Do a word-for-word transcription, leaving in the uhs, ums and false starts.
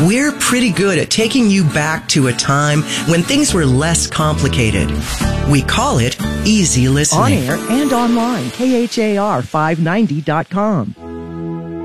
We're pretty good at taking you back to a time when things were less complicated. We call it easy listening. On air and online, K H A R five ninety dot com.